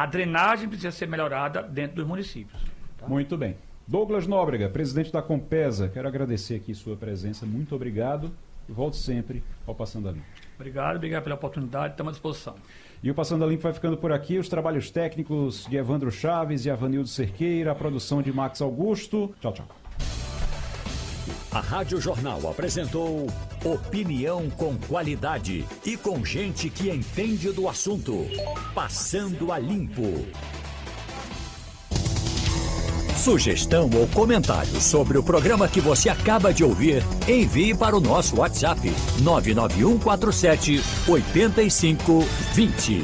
a drenagem precisa ser melhorada dentro dos municípios. Tá? Muito bem. Douglas Nóbrega, presidente da Compesa, quero agradecer aqui sua presença, muito obrigado e volte sempre ao Passando a Limpo. Obrigado pela oportunidade, estamos à disposição. E o Passando a Limpo vai ficando por aqui, os trabalhos técnicos de Evandro Chaves e Avanildo Cerqueira, a produção de Max Augusto. Tchau, tchau. A Rádio Jornal apresentou opinião com qualidade e com gente que entende do assunto. Passando a Limpo. Sugestão ou comentário sobre o programa que você acaba de ouvir, envie para o nosso WhatsApp 99147-8520.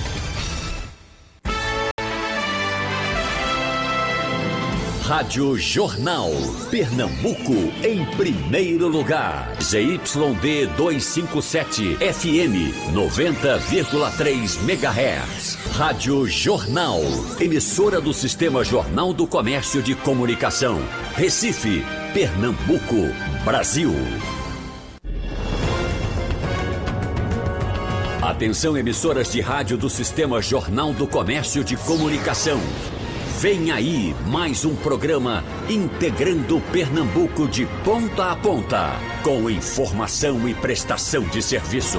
Rádio Jornal, Pernambuco, em primeiro lugar. ZYD 257, FM 90,3 MHz. Rádio Jornal, emissora do Sistema Jornal do Comércio de Comunicação. Recife, Pernambuco, Brasil. Atenção, emissoras de rádio do Sistema Jornal do Comércio de Comunicação. Vem aí mais um programa integrando Pernambuco de ponta a ponta, com informação e prestação de serviço.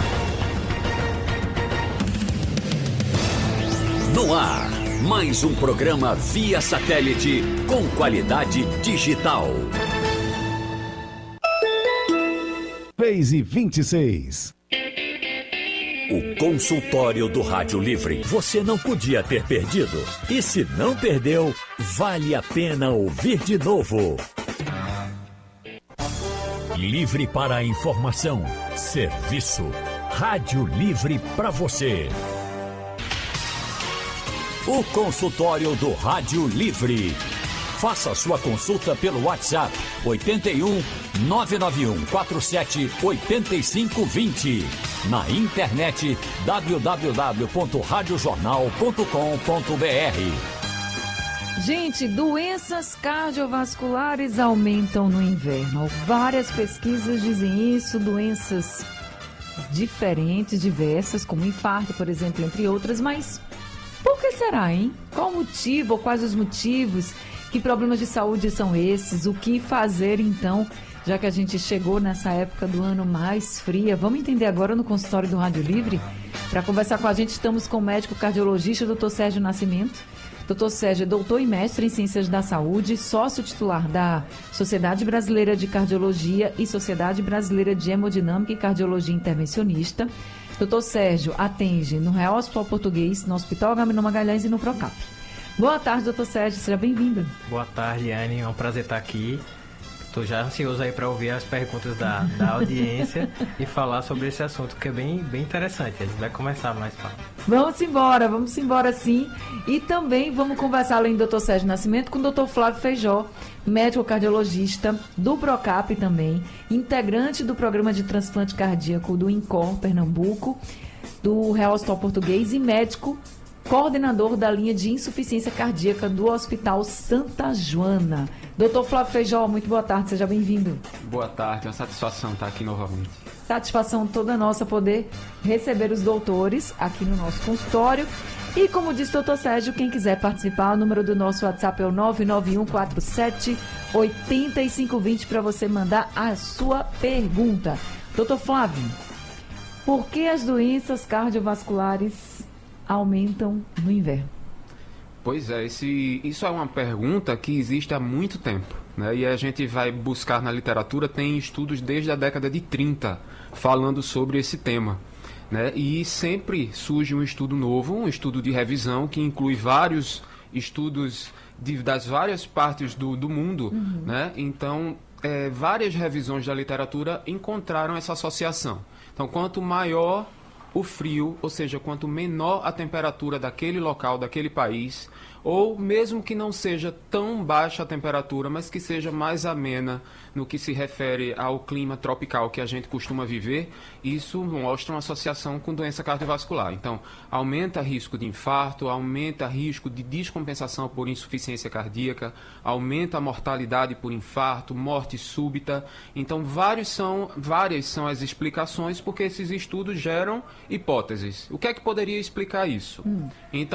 No ar, mais um programa via satélite com qualidade digital. 6h26. O consultório do Rádio Livre. Você não podia ter perdido. E se não perdeu, vale a pena ouvir de novo. Livre para a informação, serviço. Rádio Livre para você. O consultório do Rádio Livre. Faça sua consulta pelo WhatsApp 81 991 47 8520. Na internet www.radiojornal.com.br. Gente, doenças cardiovasculares aumentam no inverno. Várias pesquisas dizem isso, doenças diferentes, diversas, como infarto, por exemplo, entre outras, mas por que será, hein? Qual o motivo ou quais os motivos? Que problemas de saúde são esses? O que fazer, então, já que a gente chegou nessa época do ano mais fria? Vamos entender agora no consultório do Rádio Livre? Para conversar com a gente, estamos com o médico cardiologista, Dr. Sérgio Nascimento. Dr. Sérgio é doutor e mestre em Ciências da Saúde, sócio titular da Sociedade Brasileira de Cardiologia e Sociedade Brasileira de Hemodinâmica e Cardiologia Intervencionista. Dr. Sérgio atende no Real Hospital Português, no Hospital Agamenon Magalhães e no Procap. Boa tarde, doutor Sérgio, seja bem-vindo. Boa tarde, Anne, é um prazer estar aqui. Estou já ansioso aí para ouvir as perguntas da audiência e falar sobre esse assunto que é bem interessante. A gente vai começar mais fácil. Vamos embora sim. E também vamos conversar, além do doutor Sérgio Nascimento, com o doutor Flávio Feijó, médico cardiologista do Procap também, integrante do programa de transplante cardíaco do INCOR Pernambuco, do Real Hospital Português e médico coordenador da linha de insuficiência cardíaca do Hospital Santa Joana. Doutor Flávio Feijó, muito boa tarde, seja bem-vindo. Boa tarde, é uma satisfação estar aqui novamente. Satisfação toda nossa poder receber os doutores aqui no nosso consultório. E como disse o doutor Sérgio, quem quiser participar, o número do nosso WhatsApp é o 99147-8520 para você mandar a sua pergunta. Doutor Flávio, por que as doenças cardiovasculares aumentam no inverno? Pois é, isso é uma pergunta que existe há muito tempo, né? E a gente vai buscar na literatura, tem estudos desde a década de 30 falando sobre esse tema, né? E sempre surge um estudo novo, um estudo de revisão que inclui vários estudos das várias partes do mundo, né? Então, várias revisões da literatura encontraram essa associação. Então, quanto maior o frio, ou seja, quanto menor a temperatura daquele local, daquele país, ou mesmo que não seja tão baixa a temperatura, mas que seja mais amena no que se refere ao clima tropical que a gente costuma viver, isso mostra uma associação com doença cardiovascular. Então, aumenta risco de infarto, aumenta risco de descompensação por insuficiência cardíaca, aumenta a mortalidade por infarto, morte súbita. Então, várias são as explicações, porque esses estudos geram hipóteses. O que é que poderia explicar isso? Então,